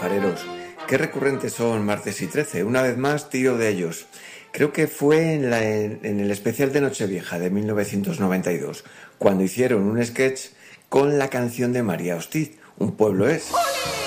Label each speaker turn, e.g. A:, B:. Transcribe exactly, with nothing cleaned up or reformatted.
A: pajareros. Qué recurrentes son martes y trece. Una vez más tiro de ellos. Creo que fue en, la, en, en el especial de Nochevieja de mil novecientos noventa y dos, cuando hicieron un sketch con la canción de María Hostiz, Un pueblo es.